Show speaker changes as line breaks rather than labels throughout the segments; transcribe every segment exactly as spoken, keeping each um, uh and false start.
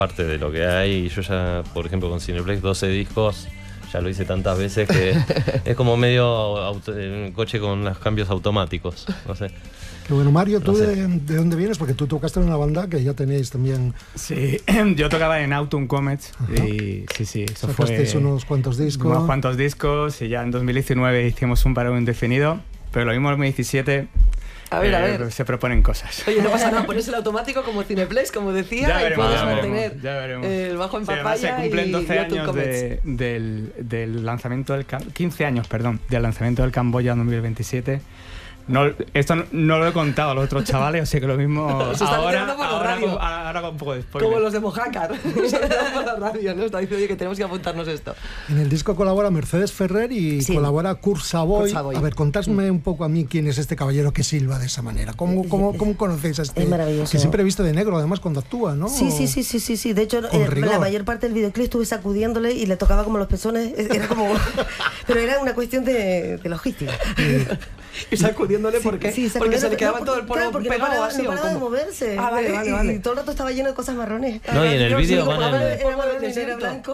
parte de lo que hay. Y yo ya, por ejemplo, con Cineplex, doce discos, ya lo hice tantas veces que es como medio auto, un coche con los cambios automáticos, no sé.
Qué bueno, Mario, ¿tú
No sé.
de, de dónde vienes? Porque tú tocaste en una banda que ya tenéis también.
Sí, yo tocaba en Autumn Comets. Ajá. Y sí, sí, eso
Sacasteis
fue
unos cuantos discos.
Unos cuantos discos y ya en dos mil diecinueve hicimos un paro indefinido, pero lo mismo en dos mil diecisiete.
A ver,
eh,
a ver.
Se proponen cosas.
Oye, no pasa nada, pones el automático como Cineplex, como decía,
ya
y
veremos,
puedes
ya
mantener
veremos, ya veremos.
el bajo en
sí,
papaya
se cumplen doce
y
años de, del, del lanzamiento del quince años, perdón, del lanzamiento del Camboya en dos mil veintisiete. No, esto no, no lo he contado a los otros chavales, o sea que lo mismo ahora, ahora, con, ahora con un poco de spoiler.
Como los de Mojácar, por la radio, ¿no? Está diciendo, oye, que tenemos que apuntarnos esto.
En el disco colabora Mercedes Ferrer y sí. colabora Kurt Savoy. Kurt Savoy. A ver, contadme mm. un poco a mí quién es este caballero que silba de esa manera. ¿Cómo, cómo, cómo conocéis a este?
Es maravilloso.
Que siempre viste de negro, además, cuando actúa, ¿no?
Sí, sí, sí, sí, sí, sí. De hecho, eh, la mayor parte del videoclip estuve sacudiéndole y le tocaba como los pezones. Era como... Pero era una cuestión de, de logística.
¿Y sacudiéndole por qué?
Sí,
porque se le quedaba
no,
todo el polvo
claro, porque
pegado
no paraba,
así.
No paraba de moverse.
Ah, vale, vale, vale.
Y todo el rato estaba lleno de cosas marrones.
No, y en el vídeo van en...
Era marrón y era blanco.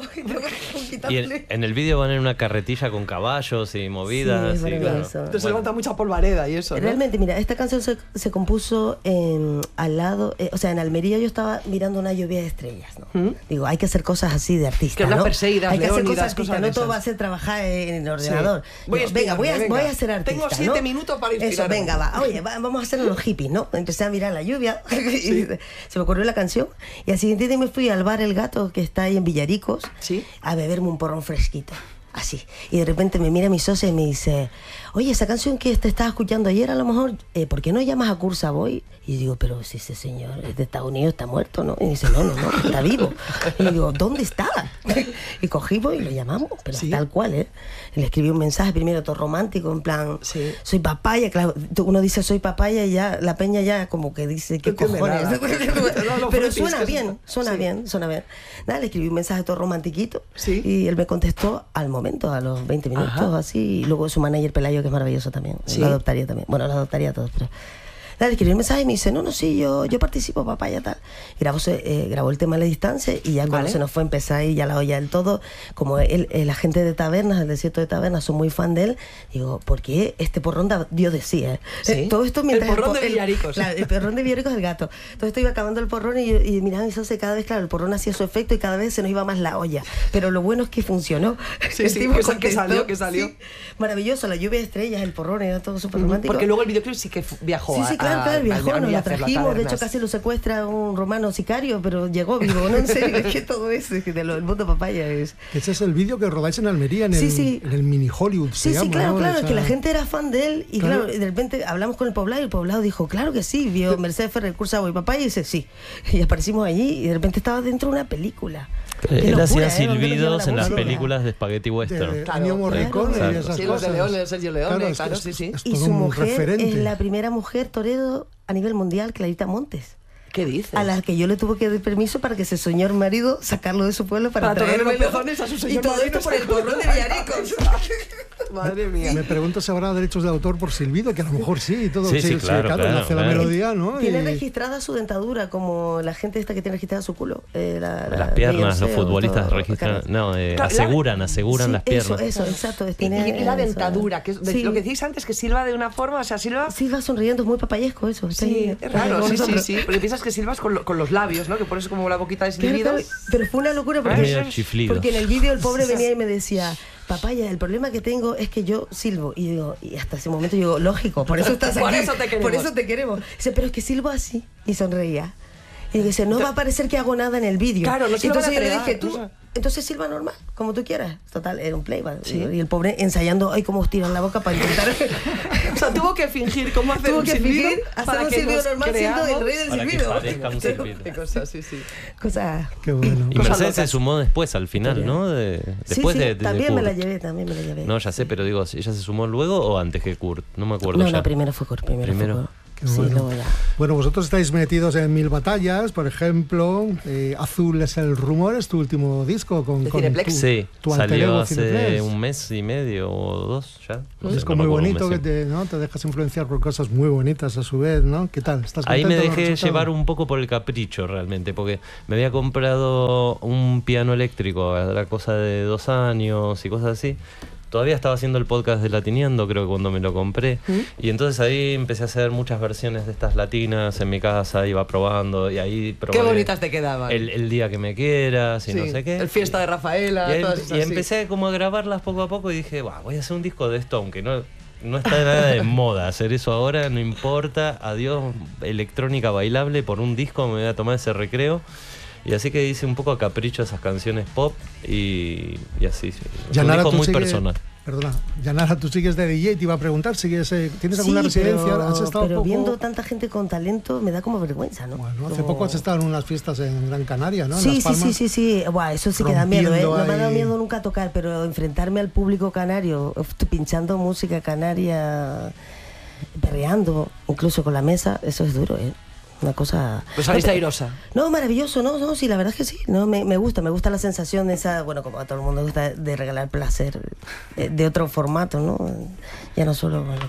Y en, en el vídeo van en una carretilla con caballos y movidas.
Sí,
y, claro.
Entonces bueno. se levanta mucha polvareda y eso, ¿no?
Realmente, mira, esta canción se, se compuso en, al lado, eh, o sea, en Almería yo estaba mirando una lluvia de estrellas, ¿no? ¿Mm? Digo, hay que hacer cosas así de artista,
que
¿no?
Perseidas,
hay que hacer cosas
artistas,
cosas no todo va a ser trabajar en el ordenador.
Sí. Voy
Digo,
a
venga, voy a,
venga,
voy a ser artista,
tengo siete
¿no?
minutos para inspirarme.
Eso, venga, va. Oye, va, vamos a hacer los hippies, ¿no? Empecé a mirar la lluvia
sí.
y se me ocurrió la canción y al siguiente día me fui al bar El Gato, que está ahí en Villaricos,
¿sí?
a beberme un porrón fresquito. Así. Y de repente me mira mi socia y me dice, oye, esa canción que te estaba escuchando ayer, a lo mejor, eh, ¿por qué no llamas a Kurt Savoy? Y digo, pero si ese señor es de Estados Unidos, está muerto, ¿no? Y dice, no, no, no, está vivo. Y yo digo, ¿dónde está? Y cogimos y lo llamamos, pero ¿sí? tal cual, ¿eh? Le escribí un mensaje primero todo romántico, en plan,
sí.
soy papaya, claro, uno dice soy papaya y ya, la peña ya como que dice, ¿qué cojones? Pero suena bien, suena sí. bien, suena bien. Nada, le escribí un mensaje todo romantiquito
¿sí?
y él me contestó al momento, a los veinte minutos, Ajá. así, y luego su manager Pelayo, que es maravilloso también, ¿sí? Lo adoptaría también, bueno, lo adoptaría a todos, pero... Dale, escribí un mensaje y me dice, no, no, sí, yo, yo participo, papaya, tal. Y grabó, eh, grabó el tema a la distancia y ya cuando vale. se nos fue a empezar ahí ya la olla del todo, como él, eh, la gente de Tabernas, del desierto de Tabernas, son muy fan de él, digo, ¿por qué este porrón da, Dios decía?
¿Sí?
Eh, todo esto mientras...
El porrón
el,
de Villaricos.
El, claro, el porrón de Villaricos del Gato. Todo esto iba acabando el porrón y, y miraba mi socio cada vez, claro, el porrón hacía su efecto y cada vez se nos iba más la olla. Pero lo bueno es que funcionó.
Sí, sí, que, que salió, que salió.
Sí. Maravilloso, la lluvia de estrellas, el porrón, era todo súper romántico.
Porque luego el videoclip sí que viajó
Sí, sí, claro, claro, viajó.
A, a,
lo trajimos, de hecho casi lo secuestra un romano sicario, pero llegó vivo, ¿no? En serio, es que todo eso de lo del mundo papaya es...
Ese es el vídeo que rodáis en Almería, en el,
sí, sí.
en el mini Hollywood.
Sí,
se
sí,
llama,
claro,
¿no?
claro,
Esa...
que la gente era fan de él y
claro.
claro, de repente hablamos con el poblado y el poblado dijo, claro que sí, vio Mercedes Ferrer, Kurt Savoy y papaya y dice, sí. Y aparecimos allí y de repente estaba dentro de una película.
Él locura, hacía silbidos ¿eh? en las películas de Spaghetti Western.
De, de Ennio Morricone
claro.
y esas
sí,
cosas.
Sí, de Leone, de Sergio Leone, claro, claro
es,
sí, sí.
Es, es
y su mujer
referente.
es la primera mujer torero a nivel mundial, Clarita Montes.
¿Qué dices?
A la que yo le tuve que dar permiso para que ese señor marido sacarlo de su pueblo para,
para
traerme
los pezones a su señor
y todo
marido
esto por el porrón de Villaricos.
Madre mía.
Me pregunto si habrá derechos de autor por silbido, que a lo mejor sí y todo.
Sí, sí,
sí,
claro,
claro,
claro,
hace
claro.
la melodía, ¿no?
Tiene
y...
registrada su dentadura, como la gente esta que tiene registrada su culo. Eh, la, la,
las piernas, los futbolistas
todo,
registran,
claro.
no, eh,
claro,
aseguran, aseguran
sí,
las piernas.
Eso, eso, exacto.
Tiene, y, y la dentadura, que es
sí.
lo que decís antes, que silba de una forma, o sea, silba...
Silba sonriendo, es muy papayesco eso.
Sí, es raro, sí, sí, sí, porque piensas que silbas con, lo, con los labios, ¿no? Que pones como la boquita deslivida.
Claro, pero fue una locura porque, porque en el vídeo el pobre venía y me decía, papaya, el problema que tengo es que yo silbo. Y digo, y hasta ese momento yo digo, lógico, por eso estás aquí.
Por eso te queremos.
Por eso te queremos. Dice, pero es que silbo así. Y sonreía. Y dice, no va a parecer que hago nada en el vídeo.
Claro, no se
entonces
lo van a
yo le dije,
entregar,
tú,
o sea.
entonces silba normal, como tú quieras. Total, era un playback.
Sí.
Y el pobre ensayando, ay, cómo tiran la boca para intentar.
O sea, tuvo que fingir cómo hacer
tuvo
un
que
silbido
fingir, hacer
para
un
que
silbido
nos
normal siendo
creamos,
el rey del
para
silbido.
que parezca un silbido.
Qué cosas, sí, sí.
Cosas.
Qué bueno.
Y Mercedes se sumó después, al final, ¿no? De, después
sí, sí,
de, de
también
de
me la llevé, también me la llevé.
No, ya sé, pero digo, ¿ella se sumó luego o antes que Kurt? No me acuerdo
No,
ya.
no, primero fue Kurt. Primero,
Primero.
fue Kurt.
Qué bueno. Sí, luego ya. Bueno, vosotros estáis metidos en mil batallas, por ejemplo, eh, Azul es el rumor, es tu último disco con, con
Cineplex.
Tu,
sí,
tu
salió hace
Cineplex.
un mes y medio o dos ya.
Un disco no muy bonito que te, ¿no? te dejas influenciar por cosas muy bonitas a su vez, ¿no? ¿Qué tal? ¿Estás
Ahí me
contento
dejé llevar un poco por el capricho realmente, porque me había comprado un piano eléctrico a la cosa de dos años y cosas así. Todavía estaba haciendo el podcast de Latineando, creo que cuando me lo compré. ¿Mm? Y entonces ahí empecé a hacer muchas versiones de estas latinas en mi casa, iba probando y ahí probé.
Qué bonitas te quedaban.
El, el día que me quieras y sí, no sé qué.
El Fiesta de Rafaela,
y,
todas
y,
esas,
y empecé
sí.
como a grabarlas poco a poco y dije, voy a hacer un disco de esto, aunque no, no está nada de moda hacer eso ahora, no importa. Adiós, electrónica bailable, por un disco me voy a tomar ese recreo. Y así que hice un poco a capricho esas canciones pop y, y así. Un disco muy
sigue,
personal.
Perdona, Yanara, tú sigues de D J, te iba a preguntar, ¿sigues, eh, ¿tienes alguna
sí,
residencia?
Pero,
¿Has estado
pero
poco?
viendo tanta gente con talento me da como vergüenza, ¿no?
Bueno, hace
como...
poco has estado en unas fiestas en Gran Canaria, ¿no?
Sí,
en Las Palmas,
sí, sí, sí, sí. Buah, eso sí que da miedo, ¿eh? No
ahí...
me ha dado miedo nunca tocar, pero enfrentarme al público canario, pinchando música canaria, perreando, incluso con la mesa, eso es duro, ¿eh? Una cosa...
Pues saliste airosa.
No, maravilloso, no, no, sí, la verdad es que sí. No, me, me gusta, me gusta la sensación de esa, bueno, como a todo el mundo gusta, de regalar placer eh, de otro formato, ¿no? Ya no solo en lo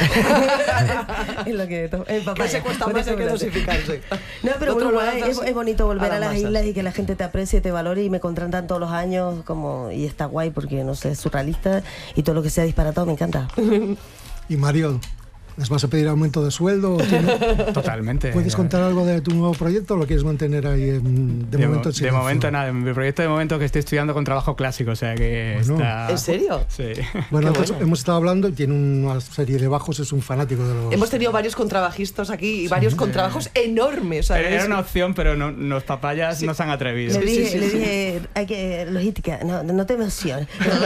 que... en lo que... En papaya,
que se cuesta más hay que dosificarse.
No, pero bueno, es, es bonito volver a, a las masa. islas y que la gente te aprecie, te valore y me contratan todos los años como y está guay porque, no sé, es surrealista y todo lo que sea disparatado me encanta.
Y Mario... ¿les vas a pedir aumento de sueldo?
Totalmente.
¿Puedes contar algo de tu nuevo proyecto o lo quieres mantener ahí en, de,
de
momento?
Mo de momento nada, mi proyecto de momento que estoy estudiando con trabajo clásico, o sea que
bueno.
está...
¿En serio?
Sí.
Bueno, antes bueno. hemos estado hablando y tiene una serie de bajos, es un fanático de los...
Hemos tenido varios contrabajistas aquí y sí, varios contrabajos eh, enormes.
¿Sabes? Era una opción, pero no, los papayas sí. no se han atrevido.
Le dije,
sí, sí,
le
sí.
dije hay que, logística, no, no te emociones.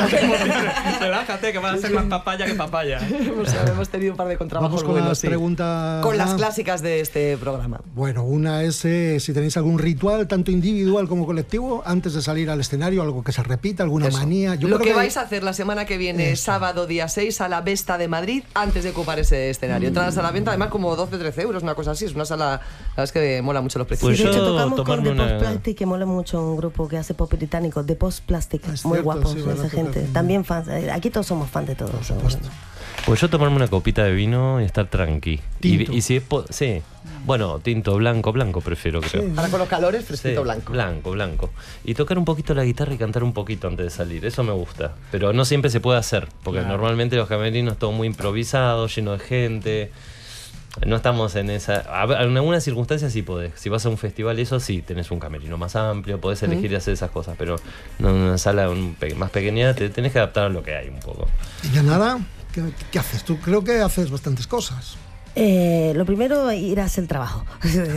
Relájate, que van a ser más papaya que papaya.
O sea, hemos tenido un par de contrabajos
con
buenos,
las
sí.
preguntas...
Con las clásicas de este programa.
Bueno, una es eh, si tenéis algún ritual, tanto individual como colectivo, antes de salir al escenario, algo que se repita, alguna Eso. manía. Yo
Lo
creo
que,
que
vais a hacer la semana que viene, Eso. sábado día seis, a la Vesta de Madrid, antes de ocupar ese escenario. Entradas a la venta, además, como doce, trece euros, una cosa así. Es una sala, la verdad es que mola mucho los precios.
Pues
sí,
de
yo
hecho, tocamos con The
una...
Post Plastic, que mola mucho, un grupo que hace pop británico, The Post Plastic. Es muy
cierto,
guapos
sí,
esa gente.
tocar.
También fans. Aquí todos somos fans de todos.
Por supuesto.
Pues yo tomarme una copita de vino y estar tranqui.
Tinto.
Y, y si es sí, bueno, tinto, blanco, blanco prefiero, creo.
Sí.
Ahora con los calores, fresquito
sí,
blanco.
Blanco, blanco. Y tocar un poquito la guitarra y cantar un poquito antes de salir, eso me gusta. Pero no siempre se puede hacer, porque claro. normalmente los camerinos es todo muy improvisado, lleno de gente. No estamos en esa... En algunas circunstancias sí podés. Si vas a un festival, eso sí, tenés un camerino más amplio, podés elegir y hacer esas cosas, pero en una sala un pe más pequeña te tenés que adaptar a lo que hay un poco.
¿Y ya nada? ¿Qué, ¿Qué haces? Tú creo que haces bastantes cosas.
Eh, lo primero, ir a hacer el trabajo.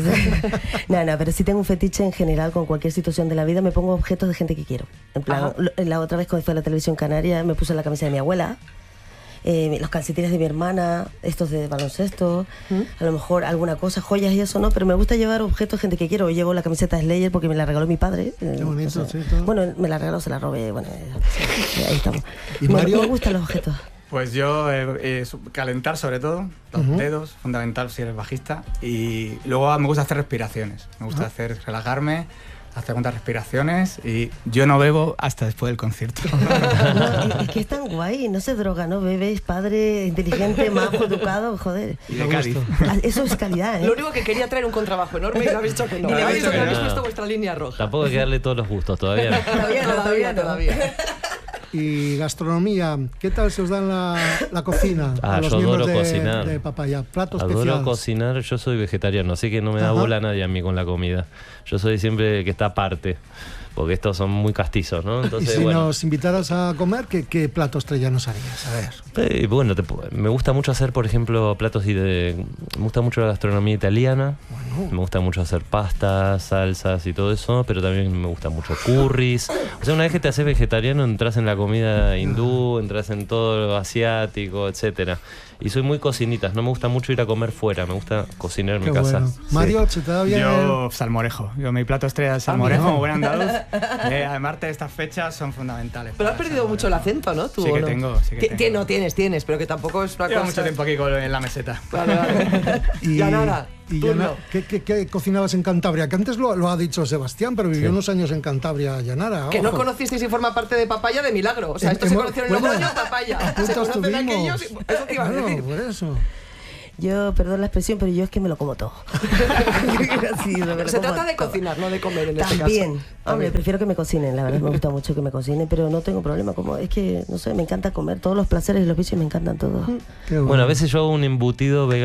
no, no, pero sí tengo un fetiche en general con cualquier situación de la vida. Me pongo objetos de gente que quiero. En plan, lo, la otra vez cuando fue a la televisión canaria me puse la camisa de mi abuela. Eh, los calcetines de mi hermana, estos de baloncesto, ¿Mm? a lo mejor alguna cosa, joyas y eso, ¿no? Pero me gusta llevar objetos de gente que quiero. Hoy llevo la camiseta de Slayer porque me la regaló mi padre.
Qué bonito,
o sea,
sí, todo.
Bueno, me la regaló, se la robé, bueno, sí, ahí estamos.
¿Y Mario?
Me, me gustan los objetos.
Pues yo, eh, eh, calentar sobre todo, los uh-huh. dedos, fundamental si eres bajista. Y luego me gusta hacer respiraciones, me gusta uh-huh. hacer, relajarme, hacer cuantas respiraciones y yo no bebo hasta después del concierto.
No, es, es que es tan guay, no se droga, no bebe, es padre, inteligente, majo, educado, joder.
Y de Cádiz.
Eso es calidad, ¿eh?
Lo único que quería traer un contrabajo enorme y lo habéis dicho que no. Y le habéis dicho que no habéis puesto vuestra línea roja.
Tampoco hay que darle todos los gustos, todavía no.
Todavía no, todavía, todavía.
Y gastronomía, ¿qué tal se os da la, la cocina?
Ah,
a los
yo
miembros
adoro
de,
cocinar.
de Papaya, platos
Adoro
especiales.
cocinar, yo soy vegetariano, así que no me da
Ajá.
bola nadie a mí con la comida. Yo soy siempre el que está aparte, porque estos son muy castizos, ¿no? Entonces,
y si
bueno.
nos invitaras a comer, ¿qué, qué plato estrella nos harías? A ver.
Eh, bueno, te, me gusta mucho hacer, por ejemplo, platos y de... Me gusta mucho la gastronomía italiana.
Bueno.
Me gusta mucho hacer pastas, salsas y todo eso, pero también me gusta mucho curries. O sea, una vez que te haces vegetariano, entras en la comida hindú, entras en todo lo asiático, etcétera. Y soy muy cocinitas, no me gusta mucho ir a comer fuera, me gusta cocinar en
Qué
mi casa.
Bueno. Mario,
sí.
¿se te da bien?
Yo, salmorejo. Yo, mi plato estrella es salmorejo, como buen andaluz. Eh, además de estas fechas son fundamentales.
Pero has perdido mucho el acento, ¿no? ¿Tú,
sí que
no?
tengo, sí que tengo.
No, tienes, tienes, pero que tampoco es una
Llevo
cosa...
mucho tiempo aquí con, en la meseta.
Vale, vale.
Y,
ya nada.
Y Yanara, ¿qué, qué, ¿Qué cocinabas en Cantabria? Que antes lo, lo ha dicho Sebastián, pero vivió sí. unos años en Cantabria, Yanara.
Que
ojo.
no conocisteis y forma parte de Papaya de milagro. O sea, estos se conocieron en Logroño, Papaya. Se conocen aquellos. Eso te iba a decir.
Por eso.
Yo, perdón la expresión, pero yo es que me lo como todo.
sí, me lo se trata de todo. Cocinar, no de comer en
También.
este caso.
Hombre, prefiero que me cocinen, la verdad me gusta mucho que me cocinen, pero no tengo problema. Como es que, no sé, me encanta comer, todos los placeres y los vicios me encantan todos.
Bueno. bueno, a veces yo hago un embutido vegano.